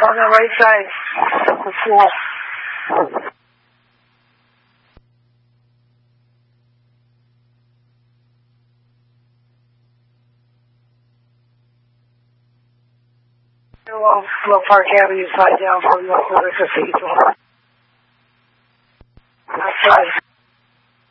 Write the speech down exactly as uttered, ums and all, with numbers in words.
on the right side. The floor. Along Slow Park Avenue side down from the Cathedral. Outside.